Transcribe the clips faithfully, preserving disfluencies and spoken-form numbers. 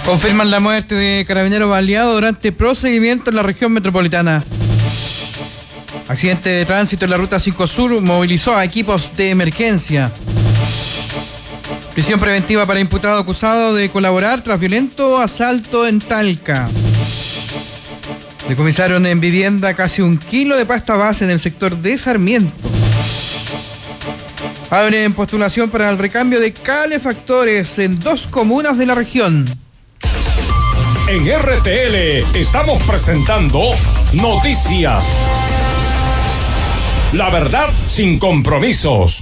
Confirman la muerte de carabinero baleado durante procedimiento en la región metropolitana. Accidente de tránsito en la ruta cinco Sur movilizó a equipos de emergencia. Prisión preventiva para imputado acusado de colaborar tras violento asalto en Talca. Decomisaron en vivienda casi un kilo de pasta base en el sector de Sarmiento. Abren postulación para el recambio de calefactores en dos comunas de la región. En R T L estamos presentando Noticias. La verdad sin compromisos.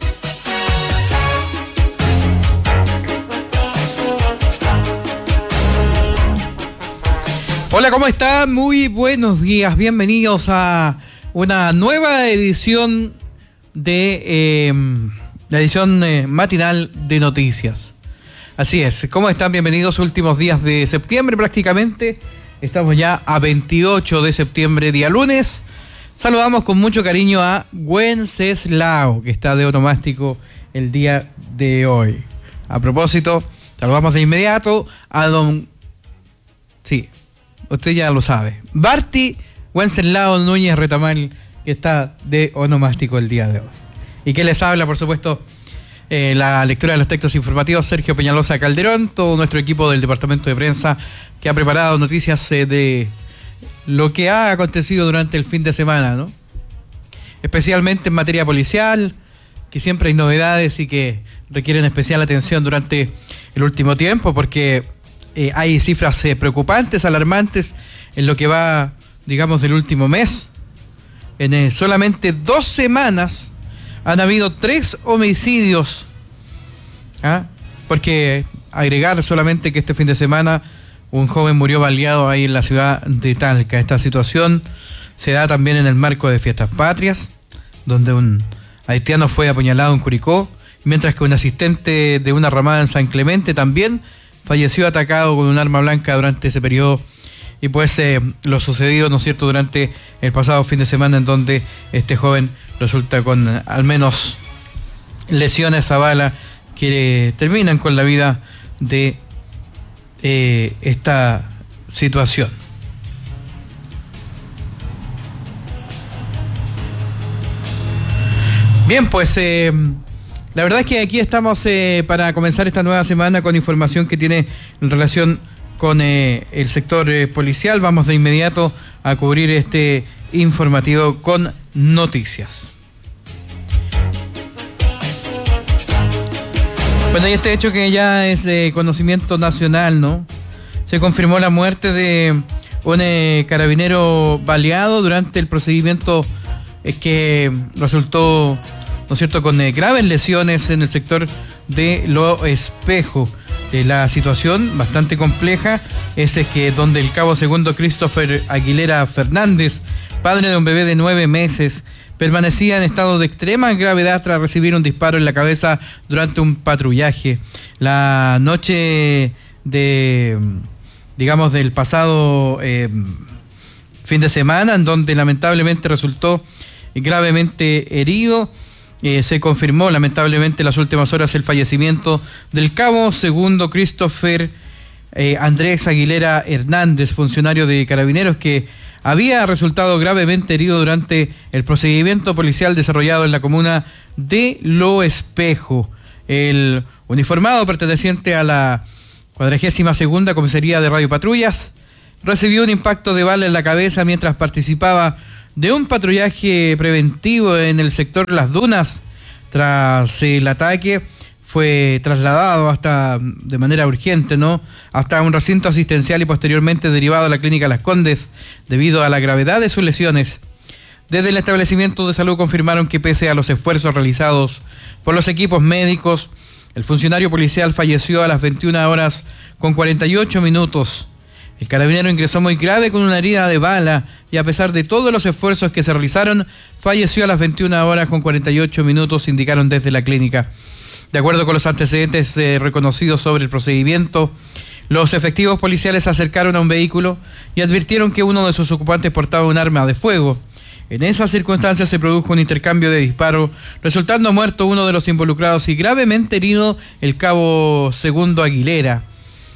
Hola, ¿cómo está? Muy buenos días. Bienvenidos a una nueva edición de eh, la edición eh, matinal de Noticias. Así es, ¿cómo están? Bienvenidos, últimos días de septiembre prácticamente. Estamos ya a veintiocho de septiembre, día lunes. Saludamos con mucho cariño a Wenceslao, que está de onomástico el día de hoy. A propósito, saludamos de inmediato a don... Sí, usted ya lo sabe. Barty Wenceslao Núñez Retamal, que está de onomástico el día de hoy. Y que les habla, por supuesto... Eh, la lectura de los textos informativos, Sergio Peñalosa Calderón, todo nuestro equipo del departamento de prensa que ha preparado noticias eh, de lo que ha acontecido durante el fin de semana, ¿no? Especialmente en materia policial, que siempre hay novedades y que requieren especial atención durante el último tiempo, porque eh, hay cifras eh, preocupantes, alarmantes en lo que va, digamos, del último mes. En eh, solamente dos semanas han habido tres homicidios, ¿ah? Porque agregar solamente que este fin de semana un joven murió baleado ahí en la ciudad de Talca. Esta situación se da también en el marco de Fiestas Patrias, donde un haitiano fue apuñalado en Curicó, mientras que un asistente de una ramada en San Clemente también falleció atacado con un arma blanca durante ese periodo. Y pues eh, lo sucedido, ¿no es cierto?, durante el pasado fin de semana, en donde este joven resulta con eh, al menos lesiones a bala que eh, terminan con la vida de eh, esta situación. Bien, pues eh, la verdad es que aquí estamos eh, para comenzar esta nueva semana con información que tiene en relación con eh, el sector eh, policial. Vamos de inmediato a cubrir este informativo con noticias. Bueno, y este hecho que ya es de conocimiento nacional, ¿no? Se confirmó la muerte de un eh, carabinero baleado durante el procedimiento eh, que resultó, ¿no es cierto?, con eh, graves lesiones en el sector de Lo Espejo. Eh, la situación bastante compleja es, es que donde el cabo segundo Christopher Aguilera Fernández, padre de un bebé de nueve meses, permanecía en estado de extrema gravedad tras recibir un disparo en la cabeza durante un patrullaje. La noche de, digamos, del pasado eh, fin de semana, en donde lamentablemente resultó gravemente herido. Eh, se confirmó lamentablemente en las últimas horas el fallecimiento del cabo segundo Christopher eh, Andrés Aguilera Hernández, funcionario de Carabineros, que había resultado gravemente herido durante el procedimiento policial desarrollado en la comuna de Lo Espejo. El uniformado perteneciente a la cuadragésima segunda Comisaría de Radio Patrullas recibió un impacto de bala en la cabeza mientras participaba de un patrullaje preventivo en el sector Las Dunas. Tras el ataque fue trasladado hasta de manera urgente, ¿no?, hasta un recinto asistencial y posteriormente derivado a la clínica Las Condes debido a la gravedad de sus lesiones. Desde el establecimiento de salud confirmaron que pese a los esfuerzos realizados por los equipos médicos, el funcionario policial falleció a las veintiuna horas con cuarenta y ocho minutos. El carabinero ingresó muy grave con una herida de bala y a pesar de todos los esfuerzos que se realizaron, falleció a las veintiuna horas con cuarenta y ocho minutos, indicaron desde la clínica. De acuerdo con los antecedentes eh, reconocidos sobre el procedimiento, los efectivos policiales se acercaron a un vehículo y advirtieron que uno de sus ocupantes portaba un arma de fuego. En esas circunstancias se produjo un intercambio de disparos, resultando muerto uno de los involucrados y gravemente herido el cabo segundo Aguilera.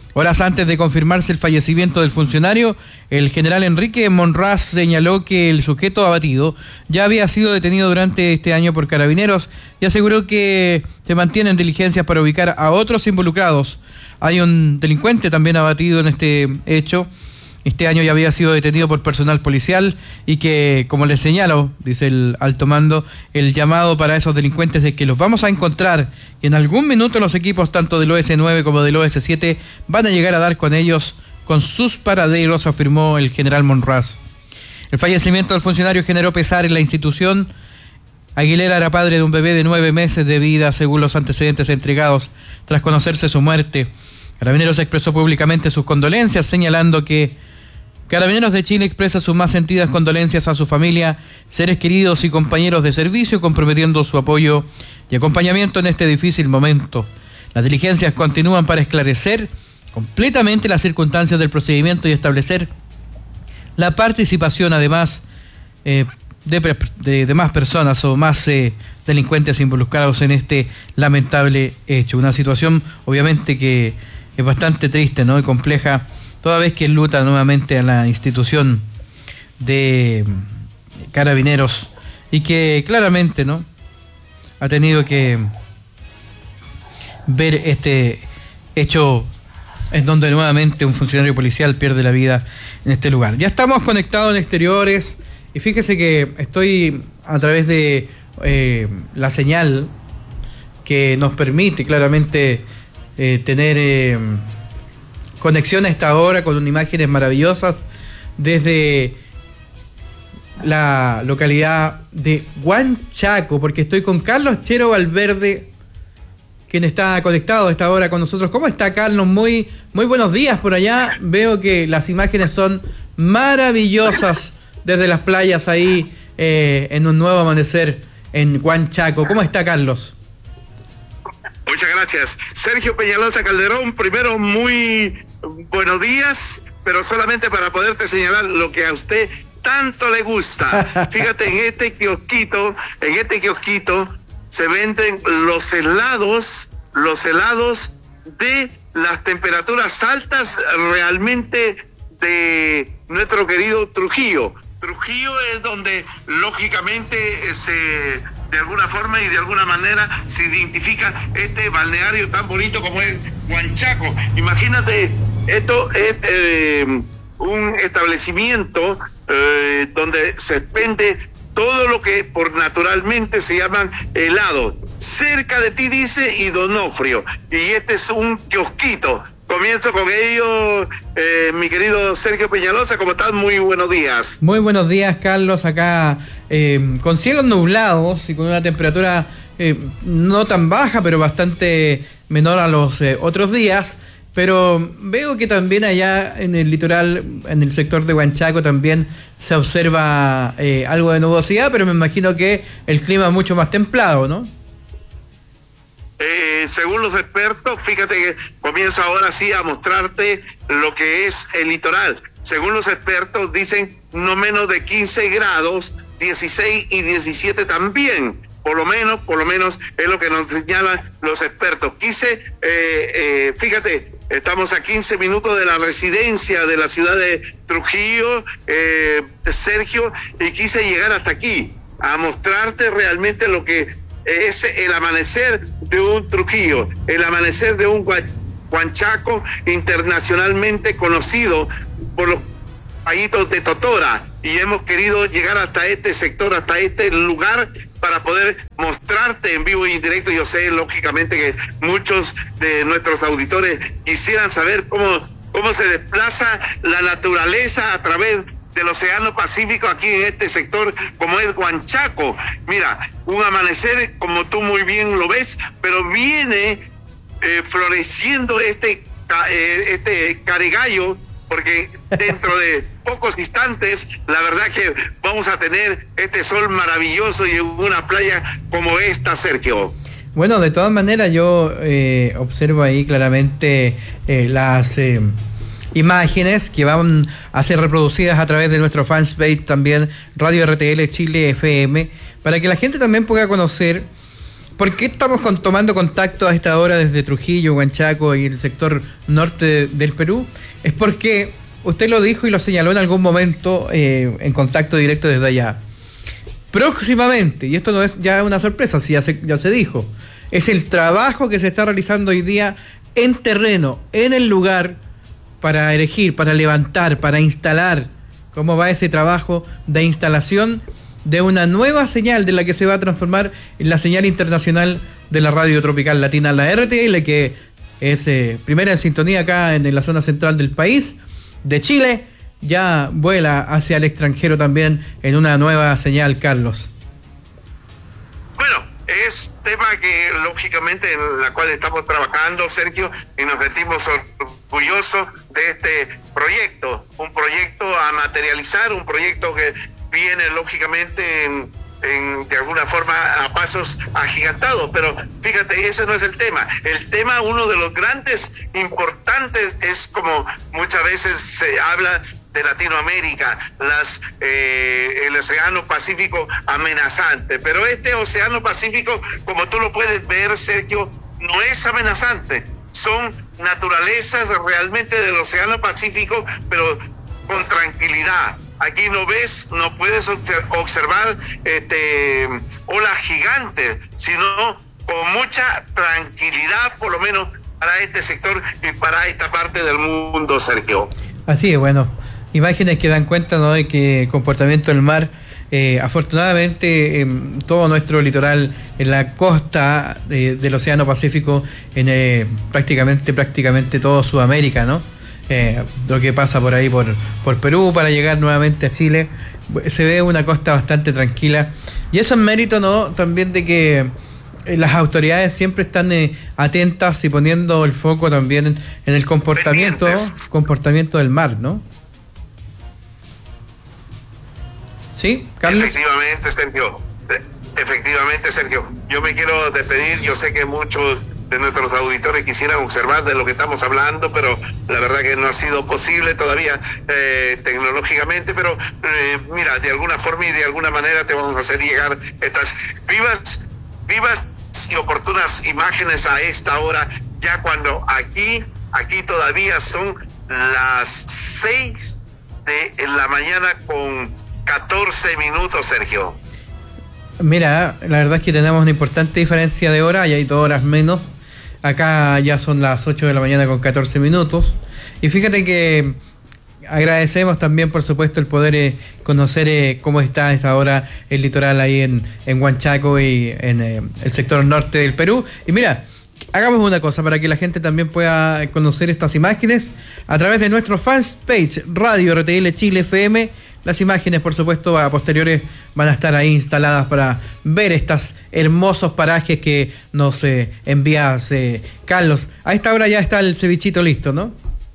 Horas antes de confirmarse el fallecimiento del funcionario, el general Enrique Monraz señaló que el sujeto abatido ya había sido detenido durante este año por Carabineros y aseguró que se mantienen diligencias para ubicar a otros involucrados. Hay un delincuente también abatido en este hecho. Este año ya había sido detenido por personal policial y que, como les señalo, dice el alto mando, el llamado para esos delincuentes es que los vamos a encontrar, que en algún minuto los equipos tanto del O S nueve como del O S siete van a llegar a dar con ellos, con sus paraderos, afirmó el general Monraz. El fallecimiento del funcionario generó pesar en la institución. Aguilera era padre de un bebé de nueve meses de vida, según los antecedentes entregados tras conocerse su muerte. Carabineros expresó públicamente sus condolencias, señalando que Carabineros de Chile expresa sus más sentidas condolencias a su familia, seres queridos y compañeros de servicio, comprometiendo su apoyo y acompañamiento en este difícil momento. Las diligencias continúan para esclarecer completamente las circunstancias del procedimiento y establecer la participación, además, eh, de, de, de más personas o más eh, delincuentes involucrados en este lamentable hecho. Una situación, obviamente, que es bastante triste, ¿no? Y compleja, toda vez que luta nuevamente a la institución de Carabineros y que claramente, ¿no?, ha tenido que ver este hecho en donde nuevamente un funcionario policial pierde la vida en este lugar. Ya estamos conectados en exteriores y fíjese que estoy a través de eh, la señal que nos permite claramente eh, tener eh, conexión a esta hora con imágenes maravillosas desde la localidad de Huanchaco, porque estoy con Carlos Chero Valverde, quien está conectado a esta hora con nosotros. ¿Cómo está, Carlos? Muy, muy buenos días por allá. Veo que las imágenes son maravillosas desde las playas ahí eh, en un nuevo amanecer en Huanchaco. ¿Cómo está, Carlos? Muchas gracias. Sergio Peñalosa Calderón, primero muy buenos días, pero solamente para poderte señalar lo que a usted tanto le gusta. Fíjate, en este kiosquito, en este kiosquito se venden los helados, los helados de las temperaturas altas realmente de nuestro querido Trujillo. Trujillo es donde lógicamente se, de alguna forma y de alguna manera se identifica este balneario tan bonito como es Huanchaco. Imagínate, esto es eh, un establecimiento eh, donde se vende todo lo que por naturalmente se llaman helados. Cerca de ti dice y Donofrio. Y este es un kiosquito. Comienzo con ello, eh, mi querido Sergio Peñalosa. ¿Cómo estás? Muy buenos días. Muy buenos días, Carlos. Acá eh, con cielos nublados y con una temperatura eh, no tan baja, pero bastante menor a los eh, otros días. Pero veo que también allá en el litoral, en el sector de Huanchaco, también se observa eh, algo de nubosidad, pero me imagino que el clima es mucho más templado, ¿no? Eh, según los expertos, fíjate que comienzo ahora sí a mostrarte lo que es el litoral. Según los expertos dicen no menos de quince grados, dieciséis y diecisiete también. Por lo menos, por lo menos es lo que nos señalan los expertos. Quise, eh, eh, fíjate, estamos a quince minutos de la residencia de la ciudad de Trujillo, eh, Sergio, y quise llegar hasta aquí a mostrarte realmente lo que es el amanecer de un Trujillo, el amanecer de un Huanchaco internacionalmente conocido por los payitos de Totora, y hemos querido llegar hasta este sector, hasta este lugar, para poder mostrarte en vivo y en directo. Yo sé, lógicamente, que muchos de nuestros auditores quisieran saber cómo, cómo se desplaza la naturaleza a través del Océano Pacífico aquí en este sector como es Huanchaco. Mira, un amanecer como tú muy bien lo ves, pero viene eh, floreciendo este, eh, este carigallo, porque dentro de pocos instantes, la verdad que vamos a tener este sol maravilloso y una playa como esta, Sergio. Bueno, de todas maneras yo eh, observo ahí claramente eh, las eh, imágenes que van a ser reproducidas a través de nuestro fanpage también, Radio R T L Chile F M, para que la gente también pueda conocer ¿por qué estamos con, tomando contacto a esta hora desde Trujillo, Huanchaco y el sector norte de, del Perú? Es porque usted lo dijo y lo señaló en algún momento eh, en contacto directo desde allá. Próximamente, y esto no es ya una sorpresa, si ya se, ya se dijo, es el trabajo que se está realizando hoy día en terreno, en el lugar, para elegir, para levantar, para instalar. ¿Cómo va ese trabajo de instalación de una nueva señal de la que se va a transformar en la señal internacional de la radio tropical latina, la R T L, que es eh, primera en sintonía acá en, en la zona central del país, de Chile? Ya vuela hacia el extranjero también en una nueva señal, Carlos. Bueno, es tema que lógicamente en la cual estamos trabajando, Sergio, y nos sentimos orgullosos de este proyecto, un proyecto a materializar, un proyecto que viene lógicamente en, en, de alguna forma a pasos agigantados, pero fíjate, ese no es el tema. El tema, uno de los grandes importantes, es como muchas veces se habla de Latinoamérica, las eh, el océano Pacífico amenazante, pero este océano Pacífico, como tú lo puedes ver, Sergio, no es amenazante, son naturalezas realmente del océano Pacífico, pero con tranquilidad. Aquí no ves, no puedes observar este, olas gigantes, sino con mucha tranquilidad, por lo menos para este sector y para esta parte del mundo, Sergio. Así es, bueno, imágenes que dan cuenta, ¿no?, de que el comportamiento del mar, eh, afortunadamente, en todo nuestro litoral, en la costa de, del Océano Pacífico, en eh, prácticamente, prácticamente todo Sudamérica, ¿no? Eh, lo que pasa por ahí, por, por Perú, para llegar nuevamente a Chile, se ve una costa bastante tranquila. Y eso es mérito, ¿no?, también de que eh, las autoridades siempre están eh, atentas y poniendo el foco también en, en el comportamiento, comportamiento del mar, ¿no? ¿Sí, Carlos? Efectivamente, Sergio. Efectivamente, Sergio. Yo me quiero despedir. Yo sé que muchos de nuestros auditores quisieran observar de lo que estamos hablando, pero la verdad que no ha sido posible todavía eh, tecnológicamente, pero eh, mira, de alguna forma y de alguna manera te vamos a hacer llegar estas vivas, vivas y oportunas imágenes a esta hora, ya cuando aquí, aquí todavía son las seis de la mañana con catorce minutos, Sergio. Mira, la verdad es que tenemos una importante diferencia de hora, ya hay dos horas menos. Acá ya son las ocho de la mañana con catorce minutos. Y fíjate que agradecemos también, por supuesto, el poder eh, conocer eh, cómo está a esta hora el litoral ahí en, en Huanchaco y en eh, el sector norte del Perú. Y mira, hagamos una cosa para que la gente también pueda conocer estas imágenes a través de nuestro fanpage Radio R T L Chile F M. Las imágenes, por supuesto, a posteriores van a estar ahí instaladas para ver estos hermosos parajes que nos eh, envías, eh, Carlos. A esta hora ya está el cevichito listo, ¿no?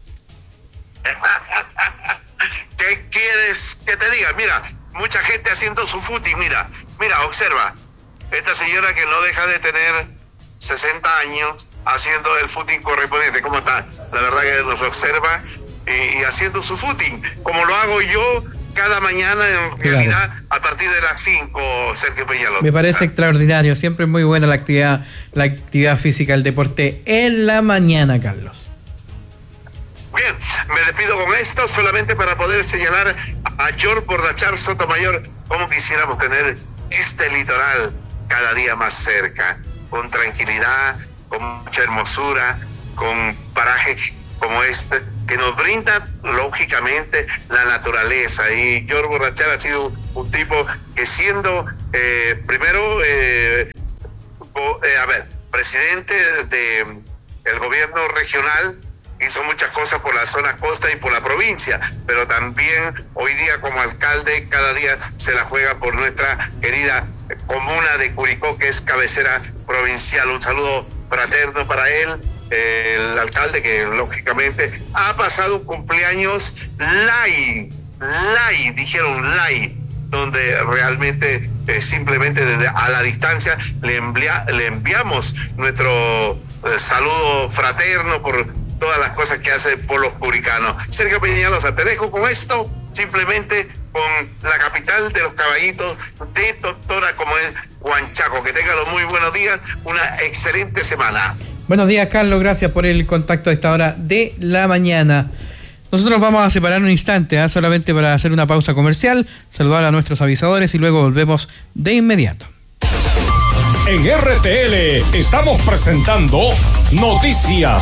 ¿Qué quieres que te diga? Mira, mucha gente haciendo su footing, mira, mira, observa. Esta señora que no deja de tener sesenta años haciendo el footing correspondiente, ¿cómo está? La verdad que nos observa y, y haciendo su footing, como lo hago yo cada mañana en realidad, claro, a partir de las cinco, Sergio Peñalón. Me parece, ¿sabes?, extraordinario, siempre es muy buena la actividad, la actividad física, el deporte en la mañana, Carlos. Bien, me despido con esto solamente para poder señalar a George Bordachar Sotomayor cómo quisiéramos tener este litoral cada día más cerca, con tranquilidad, con mucha hermosura, con parajes como este, que nos brinda lógicamente la naturaleza. Y George Bordachar ha sido un tipo que, siendo eh, primero eh, go, eh, a ver, presidente de el gobierno regional, hizo muchas cosas por la zona costa y por la provincia, pero también hoy día como alcalde cada día se la juega por nuestra querida comuna de Curicó, que es cabecera provincial. Un saludo fraterno para él, el alcalde, que lógicamente ha pasado un cumpleaños live, live, dijeron live, donde realmente eh, simplemente desde a la distancia le, envia, le enviamos nuestro eh, saludo fraterno por todas las cosas que hace por los curicanos. Sergio Peñalosa, te dejo con esto, simplemente con la capital de los caballitos de Doctora, como es Huanchaco. Que tengan los muy buenos días, una excelente semana. Buenos días, Carlos, gracias por el contacto a esta hora de la mañana. Nosotros vamos a separar un instante, ¿eh? solamente para hacer una pausa comercial, saludar a nuestros avisadores y luego volvemos de inmediato. En R T L estamos presentando Noticias.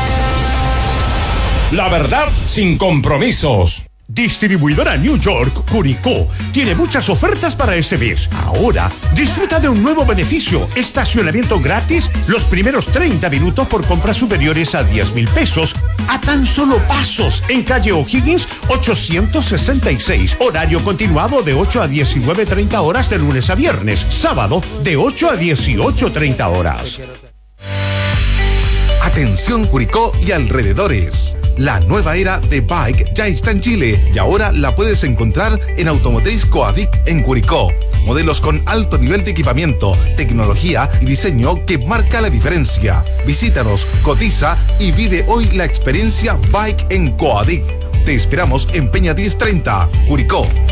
La verdad sin compromisos. Distribuidora New York, Curicó, tiene muchas ofertas para este mes. Ahora, disfruta de un nuevo beneficio: estacionamiento gratis los primeros treinta minutos por compras superiores a diez mil pesos, a tan solo pasos, en calle O'Higgins ochocientos sesenta y seis. Horario continuado de ocho a diecinueve treinta horas de lunes a viernes. Sábado de ocho a dieciocho treinta horas. Atención Curicó y alrededores. La nueva era de Bike ya está en Chile y ahora la puedes encontrar en Automotriz Coadic en Curicó. Modelos con alto nivel de equipamiento, tecnología y diseño que marca la diferencia. Visítanos, cotiza y vive hoy la experiencia Bike en Coadic. Te esperamos en Peña diez treinta, Curicó.